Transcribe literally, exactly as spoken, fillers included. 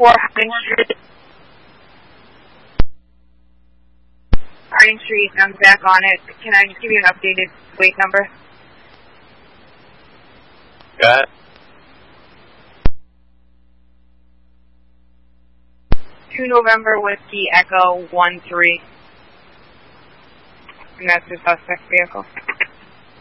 four Harding Street. Harding Street, I'm back on it. Can I just give you an updated plate number? Got it. two November Whiskey Echo one three. And that's the suspect vehicle.